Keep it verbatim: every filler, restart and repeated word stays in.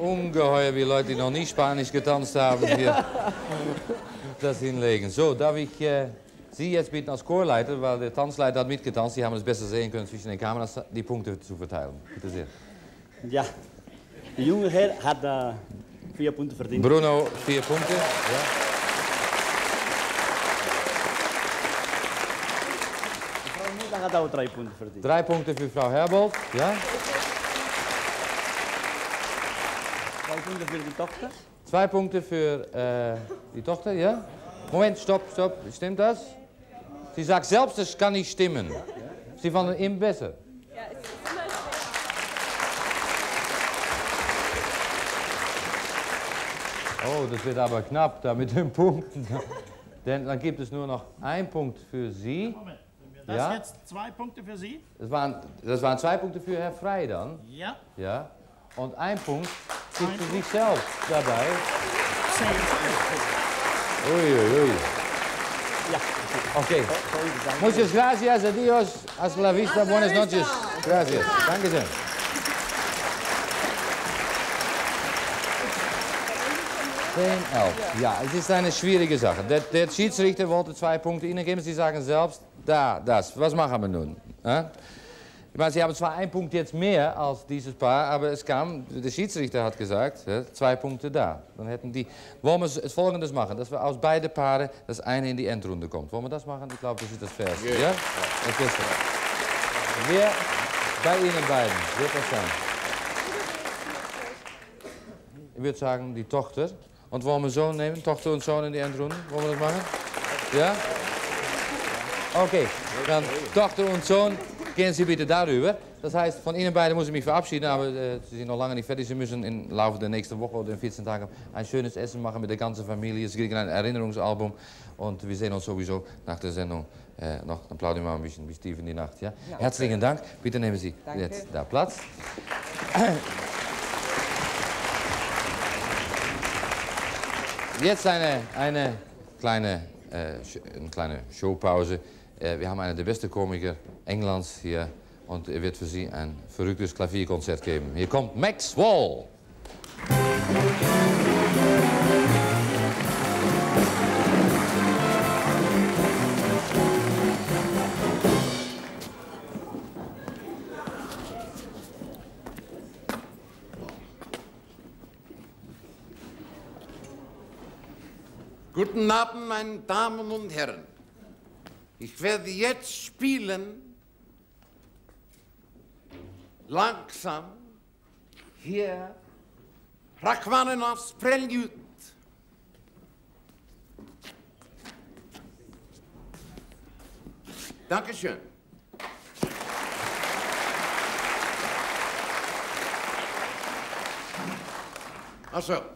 ungeheuer, wie Leute, die noch nie Spanisch getanzt haben, hier das hinlegen. So, darf ich äh, Sie jetzt bitten als Chorleiter, weil der Tanzleiter hat mitgetanzt, die haben es besser sehen können zwischen den Kameras, die Punkte zu verteilen. Bitte sehr. Ja, der junge Herr hat uh, vier Punkte verdient. Bruno, vier Punkte. Ja. Dann hat auch drei Punkte verdient. Drei Punkte für Frau Herbold. Ja. Zwei Punkte für die Tochter. Zwei Punkte für äh, die Tochter, ja? Moment, stopp, stopp. Stimmt das? Sie sagt selbst, das kann nicht stimmen. Sie fanden ihm besser. Ja, es ist immer schwer. Oh, das wird aber knapp da mit den Punkten. Denn dann gibt es nur noch einen Punkt für Sie. Moment, das Ja? jetzt zwei Punkte für Sie? Das waren, das waren zwei Punkte für Herr Frey dann. Ja. Ja. Und ein Punkt gibt für sich selbst dabei. Zehn. Ui, ui, ui. Ja. Okay. Muchas gracias, adiós, hasta la vista, buenas noches. Gracias. Dankeschön. zehn, elf. Ja, es ist eine schwierige Sache. Der, der Schiedsrichter wollte zwei Punkte Ihnen geben. Sie sagen selbst, da, das. Was machen wir nun? Ja? Ich meine, Sie haben zwar einen Punkt jetzt mehr als dieses Paar, aber es kam, der Schiedsrichter hat gesagt, ja, zwei Punkte da. Dann hätten die, wollen wir es Folgendes machen, dass wir aus beiden Paaren das eine in die Endrunde kommt. Wollen wir das machen? Ich glaube, das ist das Fairste. Ja? Ja? Das ist das. Wer bei Ihnen beiden wird das sein? Ich würde sagen, die Tochter. Und wollen wir Sohn nehmen? Tochter und Sohn in die Endrunde? Wollen wir das machen? Ja? Okay, dann Tochter und Sohn. Gehen Sie bitte darüber. Das heißt, von Ihnen beiden muss ich mich verabschieden, aber äh, Sie sind noch lange nicht fertig. Sie müssen im Laufe der nächsten Woche oder in vierzehn Tagen ein schönes Essen machen mit der ganzen Familie. Sie kriegen ein Erinnerungsalbum und wir sehen uns sowieso nach der Sendung äh, noch. Dann plaudern wir mal ein bisschen bis tief in die Nacht. Ja? Ja. Herzlichen Dank. Bitte nehmen Sie Danke. Jetzt da Platz. Jetzt eine, eine, kleine, äh, eine kleine Showpause. Äh, wir haben einen der besten Komiker Englands hier und er wird für Sie ein verrücktes Klavierkonzert geben. Hier kommt Max Wall. Guten Abend, meine Damen und Herren. Ich werde jetzt spielen, langsam, hier, Rachmaninoffs Prelude. Dankeschön. Ach so.